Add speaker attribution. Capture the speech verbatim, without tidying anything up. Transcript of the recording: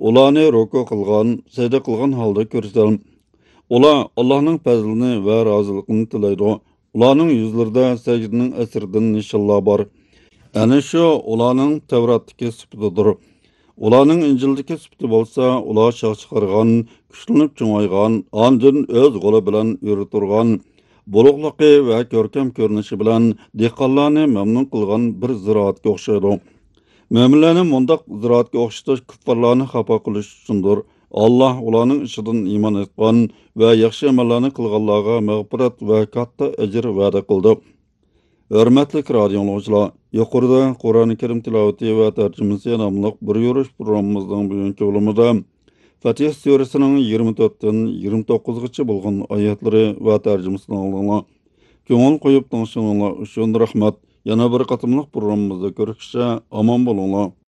Speaker 1: ularni ruku qilgan, sajda qilgan holda ko'rsam, ular Allohning fazlini va roziligini tilaydi. Ularning yuzlarida sajdaning asridan nishonlar bor. Ana shu ularning Tavratdagi sifatidir. Ularning Injildagi sifati bo'lsa, ular shox chiqargan, kuchlanib cho'ngaygan, ondan o'z qo'li bilan yuriturgan, buluqligi va ko'rkam ko'rinishi bilan dehqonlarni mamnun qilgan bir ziroatga o'xshaydi. Mo'minlarni mundaq ziroatga o'xshatish kuffarlarni xafa qilish uchundir. Alloh ularning ishidan iymon etgan va yaxshi amallarni qilganlarga mag'firat va katta ajr va'da qildi. Hörmətli radio dinləyicilər, yuqorida Qur'oni Karim tilavati və tərcüməsi namlıq bir yürüş programımızdan bugünkü bölümüdə Fatih surəsinin yigirma to'rtdan yigirma to'qqizgacha bo'lgan oyatlari va tərcüməsini aldığınla köngül qoyub tanışınızlar üçün rəhmət. Yana bir qatımlıq programımızda görüşsə aman bolunlar.